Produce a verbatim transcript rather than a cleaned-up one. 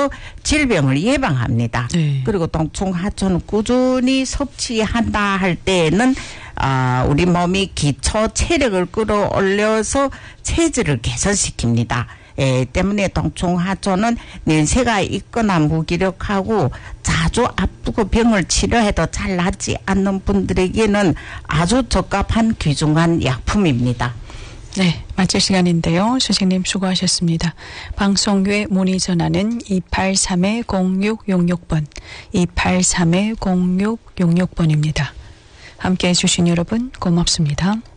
통해서 질병을 예방합니다. 네. 그리고 동충하초는 꾸준히 섭취한다 할 때에는 아, 우리 몸이 기초 체력을 끌어올려서 체질을 개선시킵니다. 에, 때문에 동충하초는 연세가 있거나 무기력하고 자주 아프고 병을 치료해도 잘 낫지 않는 분들에게는 아주 적합한 귀중한 약품입니다. 네, 마칠 시간인데요. 선생님 수고하셨습니다. 방송 후에 문의 전화는 이팔삼 공육육육 번, 이팔삼 공육육육 번입니다. 함께해 주신 여러분 고맙습니다.